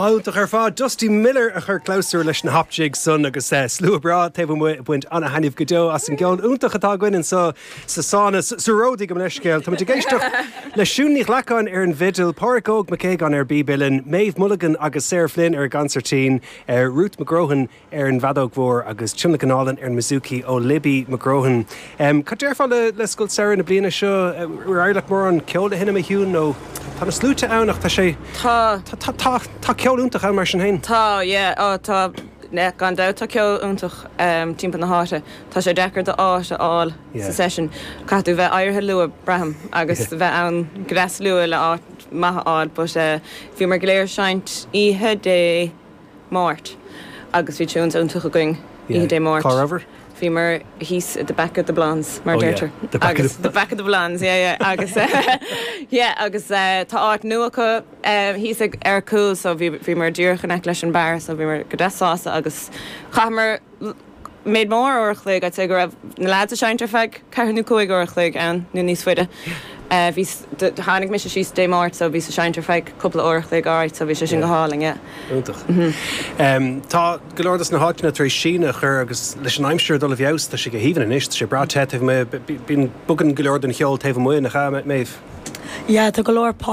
Áach ar fád Dusty Miller a chur cloúir leis na hapjig sun agus slú bra tah buint anna haníomh godó as an gceann úntaach atá gin sa sána saródig go leiscéil. Tá géisteach leisiúnich leán ar an vidal Páiricóg McCaig an ar bíbilin, Maeve Mulligan agus Sarah Flynn ar gancertín, Ruth McGrohan ar an bhadóghór agus Chumla Canálan ar an Mizuki ó Libby McGrohan. Ca déirfá le scoil Sarah na bliana seo airlach mór an ceola hinna hiún nó tá na slúte annach tá sé tá ceolúntaach an mar sin hain. Tá gan da tá ceolúntaach timp na háte. Tá sé dechar de áil sa session. Catú bheith airthe lua braham agus bheith an gras lua le áit maithe áil, but bhí mar léir seint ihe dé máirt agus bhí túúnt úntaach a going ihe dé máirt. Carver? Bhí mar hís at the back of the blondes, mar deirtar. The back of the blondes, agus agus tá áit nuacha hís ar cool, so bhí mar dúrchan leis an bar, so bhí mar go desása agus chamar méid mór orchlaigh ag go raibh na lads a seintar feig cearnú cúig orchlaigh an nu níos fuide. Bhí hánig mis síos dé máirt, so bhí sa seintar feig cúpla orchlaigh áit, so bhí sé sin go háling. Tá golódas na háitna tar sína chur agus leis an aimseir dul a bheos tá sé go híhann is sé brate bín bugan golóir den cheol taobh muoin nach Maeve. Tá golóir